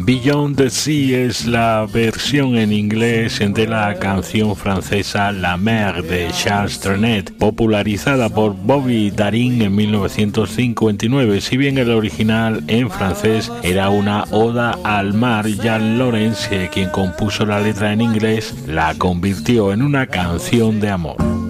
Beyond the Sea es la versión en inglés de la canción francesa La Mer de Charles Trenet, popularizada por Bobby Darin en 1959. Si bien el original en francés era una oda al mar, Jean Lawrence, quien compuso la letra en inglés, la convirtió en una canción de amor.